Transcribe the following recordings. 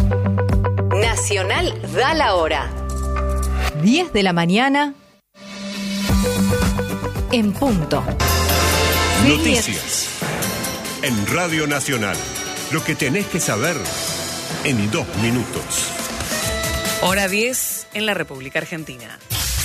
Nacional da la hora. 10 de la mañana. En punto. Noticias. En Radio Nacional. Lo que tenés que saber en 2 minutos. Hora 10 en la República Argentina.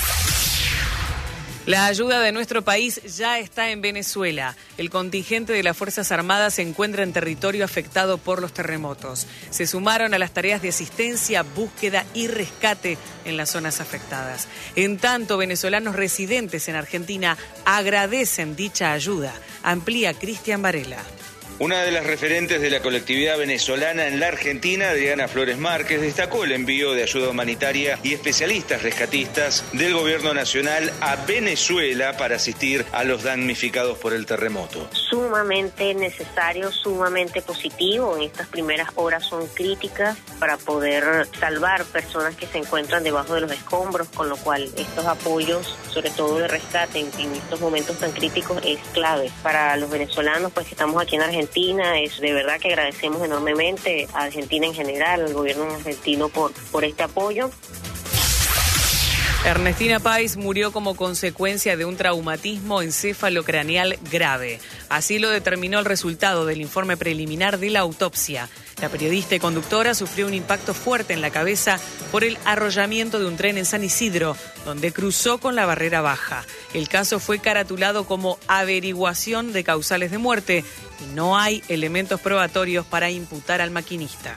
La ayuda de nuestro país ya está en Venezuela. El contingente de las Fuerzas Armadas se encuentra en territorio afectado por los terremotos. Se sumaron a las tareas de asistencia, búsqueda y rescate en las zonas afectadas. En tanto, venezolanos residentes en Argentina agradecen dicha ayuda. Amplía Cristian Varela. Una de las referentes de la colectividad venezolana en la Argentina, Adriana Flores Márquez, destacó el envío de ayuda humanitaria y especialistas rescatistas del gobierno nacional a Venezuela para asistir a los damnificados por el terremoto. Sumamente necesario, sumamente positivo. En estas primeras horas son críticas para poder salvar personas que se encuentran debajo de los escombros, con lo cual estos apoyos, sobre todo de rescate en estos momentos tan críticos, es clave. Para los venezolanos, pues que estamos aquí en Argentina, es de verdad que agradecemos enormemente a Argentina en general, al gobierno argentino por este apoyo. Ernestina Páez murió como consecuencia de un traumatismo encéfalo-craneal grave. Así lo determinó el resultado del informe preliminar de la autopsia. La periodista y conductora sufrió un impacto fuerte en la cabeza por el arrollamiento de un tren en San Isidro, donde cruzó con la barrera baja. El caso fue caratulado como averiguación de causales de muerte y no hay elementos probatorios para imputar al maquinista.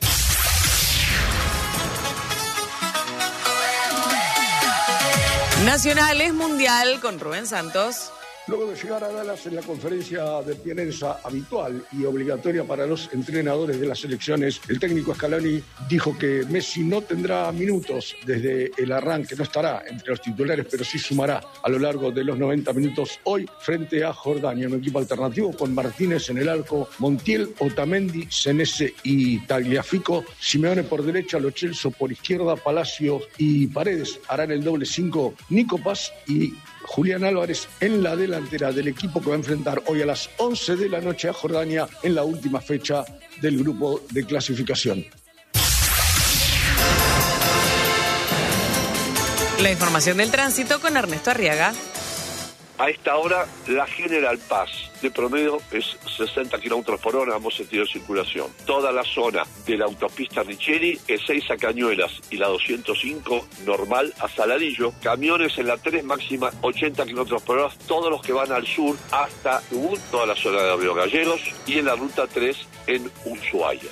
Nacional es mundial con Rubén Santos. Luego de llegar a Dallas en la conferencia de prensa habitual y obligatoria para los entrenadores de las selecciones, el técnico Scaloni dijo que Messi no tendrá minutos desde el arranque, no estará entre los titulares, pero sí sumará a lo largo de los 90 minutos hoy frente a Jordania, un equipo alternativo con Martínez en el arco, Montiel, Otamendi, Senese y Tagliafico, Simeone por derecha, Lo Celso por izquierda, Palacio y Paredes harán el doble 5, Nico Paz y Julián Álvarez en la delantera del equipo que va a enfrentar hoy a las 11 de la noche a Jordania en la última fecha del grupo de clasificación. La información del tránsito con Ernesto Arriaga. A esta hora, la General Paz de promedio es 60 km por hora, ambos sentidos de circulación. Toda la zona de la autopista Richeri, E6 a Cañuelas y la 205 normal a Saladillo. Camiones en la 3 máxima 80 km por hora, todos los que van al sur hasta Ubud, toda la zona de Río Gallegos, y en la ruta 3 en Ushuaia.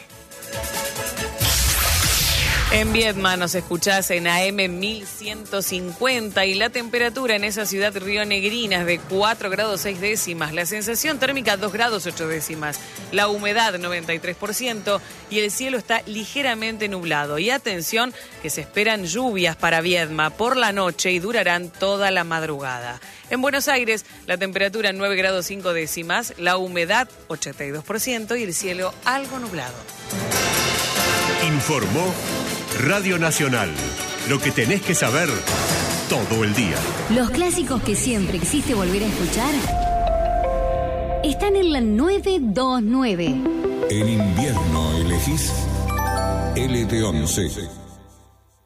En Viedma nos escuchás en AM 1150 y la temperatura en esa ciudad rionegrina es de 4 grados 6 décimas, la sensación térmica 2 grados 8 décimas, la humedad 93% y el cielo está ligeramente nublado. Y atención que se esperan lluvias para Viedma por la noche y durarán toda la madrugada. En Buenos Aires la temperatura 9 grados 5 décimas, la humedad 82% y el cielo algo nublado. Informó Radio Nacional. Lo que tenés que saber todo el día. Los clásicos que siempre quisiste volver a escuchar están en la 929. En invierno elegís LT11.